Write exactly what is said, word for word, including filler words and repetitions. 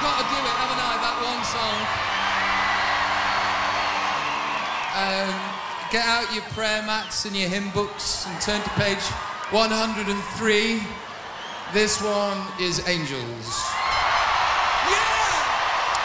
got to do it, haven't I? That one song. Um, get out your prayer mats and your hymn books and turn to page one hundred and three. This one is Angels.